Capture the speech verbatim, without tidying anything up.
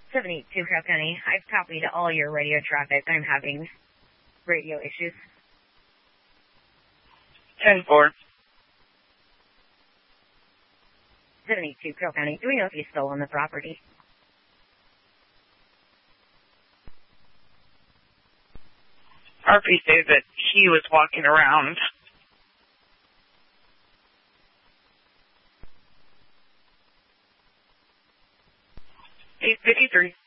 seven eight two Carroll County. I've copied all your radio traffic. I'm having radio issues. ten four. seven eight two Carroll County. Do we know if he's still on the property? R P says that he was walking around. eight fifty-three.